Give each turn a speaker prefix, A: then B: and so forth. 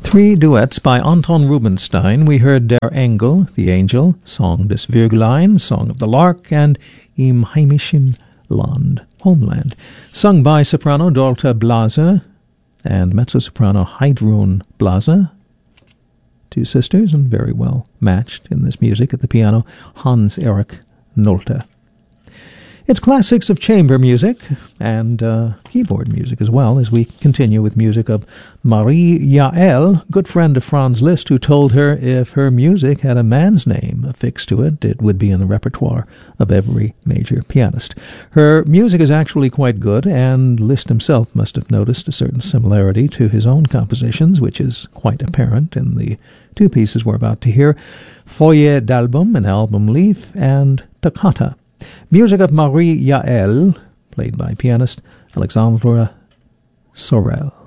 A: Three duets by Anton Rubinstein. We heard Der Engel, the Angel, Song des Vögelein, Song of the Lark, and Im heimischen Land, Homeland, sung by soprano Dorte Blase and mezzo-soprano Heidrun Blase, two sisters, and very well matched in this music. At the piano, Hans-Erik Nolte. It's classics of chamber music and keyboard music as well, as we continue with music of Marie Jael, good friend of Franz Liszt, who told her if her music had a man's name affixed to it, it would be in the repertoire of every major pianist. Her music is actually quite good, and Liszt himself must have noticed a certain similarity to his own compositions, which is quite apparent in the two pieces we're about to hear, Feuille d'Album, an album leaf, and Toccata. Music of Marie Jael, played by pianist Alexandre Sorel.